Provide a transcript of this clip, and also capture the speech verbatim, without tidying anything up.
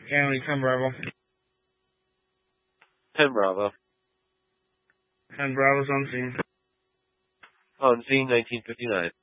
County, ten Bravo. ten Bravo. ten Bravo's on scene. On scene, nineteen fifty-nine.